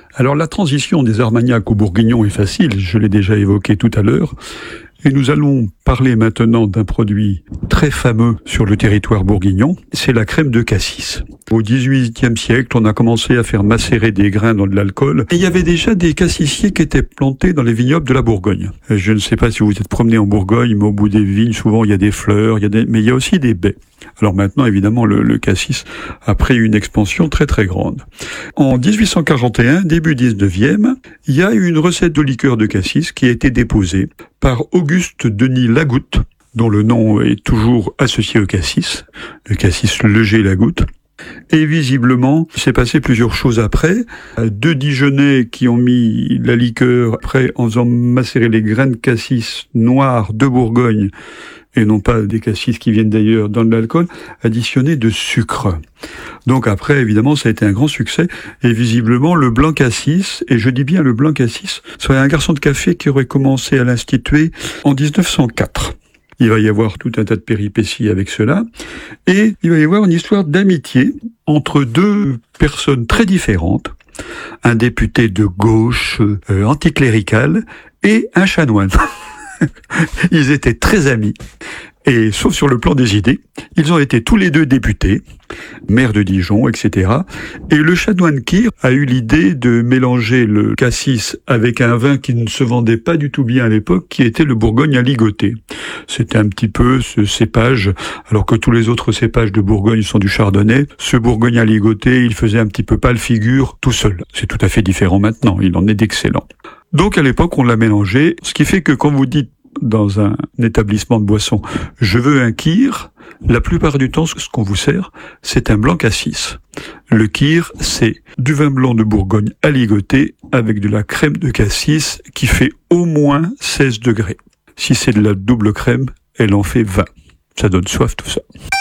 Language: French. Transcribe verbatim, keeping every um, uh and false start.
Alors la transition des Armagnacs au Bourguignon est facile, je l'ai déjà évoqué tout à l'heure. Et nous allons parler maintenant d'un produit très fameux sur le territoire bourguignon, c'est la crème de cassis. Au dix-huitième siècle, on a commencé à faire macérer des grains dans de l'alcool. Et il y avait déjà des cassissiers qui étaient plantés dans les vignobles de la Bourgogne. Je ne sais pas si vous êtes promené en Bourgogne, mais au bout des vignes, souvent il y a des fleurs, il y a des... mais il y a aussi des baies. Alors maintenant, évidemment, le, le cassis a pris une expansion très très grande. En dix-huit cent quarante et un, début dix-neuvième, il y a une recette de liqueur de cassis qui a été déposée par Auguste Denis Lagoutte, dont le nom est toujours associé au cassis, le cassis Leger-Lagoutte. Et visiblement, il s'est passé plusieurs choses après. Deux Dijonnais qui ont mis la liqueur après en faisant macérer les grains de cassis noirs de Bourgogne, et non pas des cassis qui viennent d'ailleurs dans de l'alcool, additionné de sucre. Donc après, évidemment, ça a été un grand succès, et visiblement, le blanc cassis, et je dis bien le blanc cassis, serait un garçon de café qui aurait commencé à l'instituer en dix-neuf cent quatre. Il va y avoir tout un tas de péripéties avec cela, et il va y avoir une histoire d'amitié entre deux personnes très différentes, un député de gauche euh, anticlérical et un chanoine. Ils étaient très amis. Et sauf sur le plan des idées, ils ont été tous les deux députés, maire de Dijon, et cetera. Et le chanoine Kir a eu l'idée de mélanger le cassis avec un vin qui ne se vendait pas du tout bien à l'époque, qui était le Bourgogne à ligoter. C'était un petit peu ce cépage, alors que tous les autres cépages de Bourgogne sont du chardonnay. Ce Bourgogne à ligoter, il faisait un petit peu pâle figure tout seul. C'est tout à fait différent maintenant, il en est d'excellent. Donc à l'époque, on l'a mélangé, ce qui fait que quand vous dites dans un établissement de boisson, je veux un kir, la plupart du temps, ce qu'on vous sert, c'est un blanc cassis. Le kir, c'est du vin blanc de Bourgogne à ligoter avec de la crème de cassis qui fait au moins seize degrés. Si c'est de la double crème, elle en fait vingt. Ça donne soif tout ça.